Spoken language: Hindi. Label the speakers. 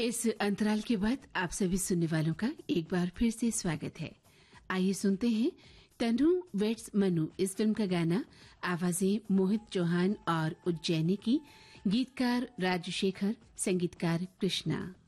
Speaker 1: इस अंतराल के बाद आप सभी सुनने वालों का एक बार फिर से स्वागत है। आइए सुनते हैं तनु वेट्स मनु इस फिल्म का गाना। आवाजें मोहित चौहान और उज्जैनी की, गीतकार राजशेखर, संगीतकार कृष्णा।